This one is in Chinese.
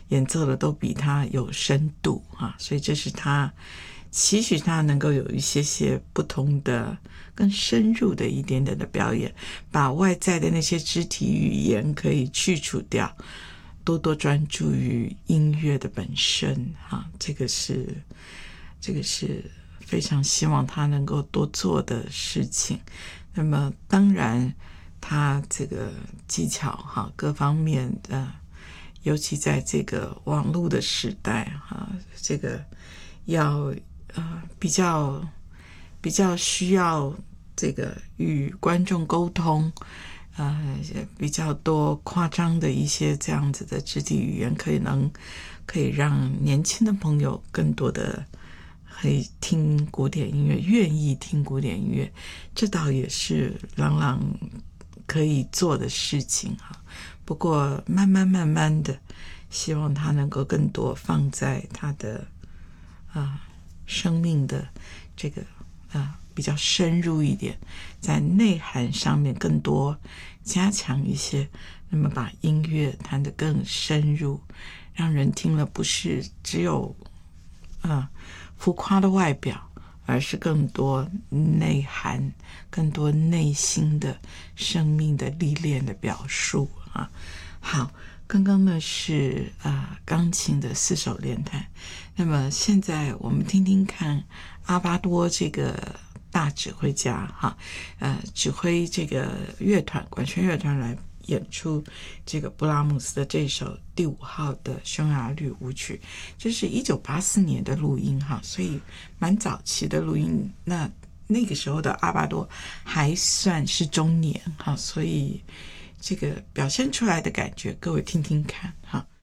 演奏的都比他有深度啊，所以这是他期许他能够有一些不同的更深入的一点点的表演，把外在的那些肢体语言可以去除掉，多多专注于音乐的本身啊，这个是非常希望他能够多做的事情。那么当然他这个技巧哈，各方面的，尤其在这个网络的时代哈，这个要比较需要这个与观众沟通，比较多夸张的一些这样子的肢体语言，可以让年轻的朋友更多的可以听古典音乐，愿意听古典音乐，这倒也是朗朗可以做的事情哈。不过慢慢的，希望他能够更多放在他的生命的这个比较深入一点，在内涵上面更多加强一些，那么把音乐弹得更深入，让人听了不是只有浮夸的外表，而是更多内涵，更多内心的生命的历练的表述啊。好，刚刚呢是钢琴的4手联弹，那么现在我们听听看阿巴多这个大指挥家哈，指挥这个乐团管弦乐团来演出这个布拉姆斯的这首第5号的匈牙利舞曲，这是1984年的录音哈，所以蛮早期的录音。那个时候的阿巴多还算是中年哈，所以这个表现出来的感觉，各位听听看哈。